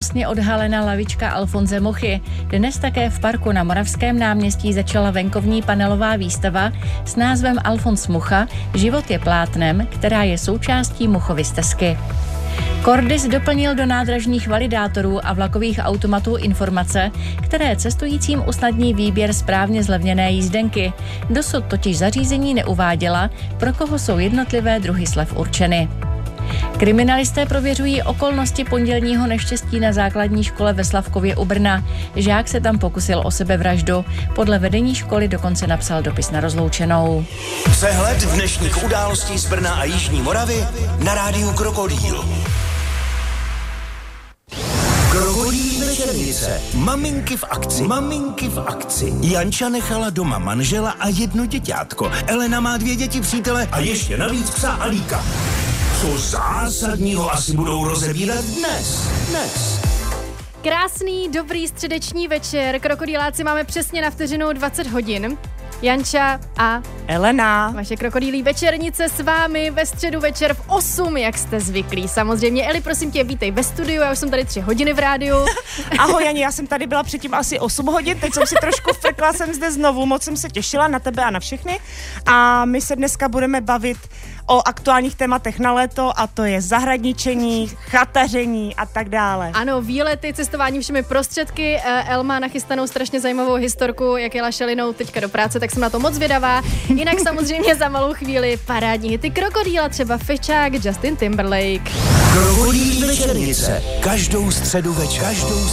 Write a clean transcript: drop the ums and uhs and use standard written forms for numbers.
krásně odhalená lavička Alfonse Mochy. Dnes také v parku na Moravském náměstí začala venkovní panelová výstava s názvem Alfons Mucha – Život je plátnem, která je součástí Muchovy stezky. Cordis doplnil do nádražních validátorů a vlakových automatů informace, které cestujícím usnadní výběr správně zlevněné jízdenky. Dosud totiž zařízení neuváděla, pro koho jsou jednotlivé druhy slev určeny. Kriminalisté prověřují okolnosti pondělního neštěstí na základní škole ve Slavkově u Brna. Žák se tam pokusil o sebevraždu. Podle vedení školy dokonce napsal dopis na rozloučenou. Přehled dnešních událostí z Brna a Jižní Moravy na rádiu Krokodýl. Krokodýl večernice. Maminky v akci. Maminky v akci. Janča nechala doma manžela a jedno děťátko. Elena má 2 děti přítele a ještě navíc psa Alíka. Co zásadního asi budou rozebírat dnes? Krásný, dobrý středeční večer. Krokodýláci máme přesně na vteřinu 20 hodin. Janča a Elena. Vaše krokodýlí večernice s vámi ve středu večer v 8, jak jste zvyklí. Samozřejmě, Eli, prosím tě, vítej ve studiu, já už jsem tady 3 hodiny v rádiu. Ahoj, Jani, já jsem tady byla předtím asi 8 hodin, teď jsem si trošku frkla, jsem zde znovu, moc jsem se těšila na tebe a na všechny. A my se dneska budeme bavit o aktuálních tématech na léto, a to je zahradničení, chataření a tak dále. Ano, výlety, cestování všemi prostředky. El má nachystanou strašně zajímavou historku, jak jela šelinou teďka do práce, tak jsem na to moc zvědavá. Jinak samozřejmě za malou chvíli parádní hity Krokodýla, třeba Fečák, Justin Timberlake. Krokodýl večernice. Každou středu večer.